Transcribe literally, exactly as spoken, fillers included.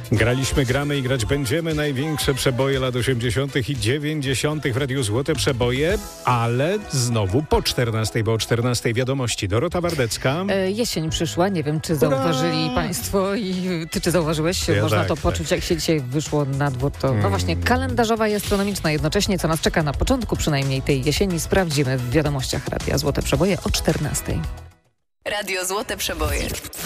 Graliśmy, gramy i grać będziemy największe przeboje lat osiemdziesiątych i dziewięćdziesiątych w Radiu Złote Przeboje, ale znowu po czternastej, bo o czternastej wiadomości. Dorota Wardecka. E, jesień przyszła, nie wiem, czy zauważyli Ura! Państwo i ty czy zauważyłeś? Ja Można tak, to tak. poczuć, jak się dzisiaj wyszło na dwór. To, no właśnie, kalendarzowa i astronomiczna jednocześnie, co nas czeka na początku przynajmniej tej jesieni, sprawdzimy w wiadomościach Radia Złote Przeboje o czternastej. Radio Złote Przeboje.